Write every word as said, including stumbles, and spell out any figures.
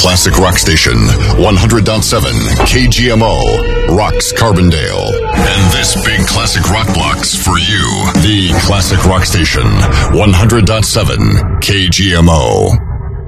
classic rock station, one hundred point seven K G M O, rocks Carbondale. And this big classic rock block's for you. The classic rock station, one hundred point seven K G M O.